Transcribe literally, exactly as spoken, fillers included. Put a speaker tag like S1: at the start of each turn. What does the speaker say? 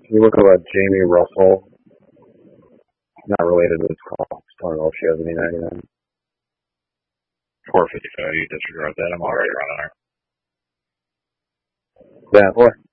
S1: You look about Jamie Russell. Not related to this call. Just don't know if she has any ninety-nine.
S2: four fifty-five, you disregard that. I'm already running her.
S1: Yeah, boy.